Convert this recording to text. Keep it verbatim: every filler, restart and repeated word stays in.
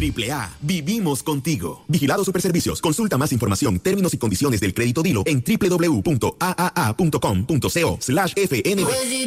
Triple A, vivimos contigo. Vigilado Superservicios. Consulta más información, términos y condiciones del crédito Dilo en doble u doble u doble u punto a a a punto com punto co slash f n b.